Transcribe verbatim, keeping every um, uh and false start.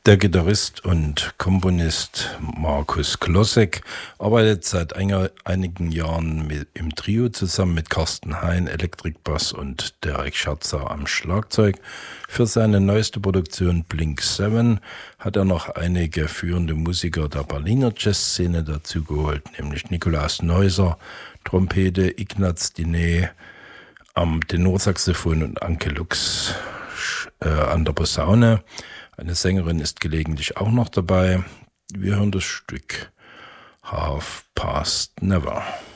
Der Gitarrist und Komponist Markus Klossek arbeitet seit einiger, einigen Jahren mit, im Trio zusammen mit Carsten Hein, Elektrikbass und Derek Scherzer am Schlagzeug. Für seine neueste Produktion Blink sieben hat er noch einige führende Musiker der Berliner Jazzszene dazu geholt, nämlich Nikolaus Neuser, Trompete, Ignaz Diné am Tenorsaxophon und Anke Lux äh, an der Posaune. Eine Sängerin ist gelegentlich auch noch dabei. Wir hören das Stück Half Past Never.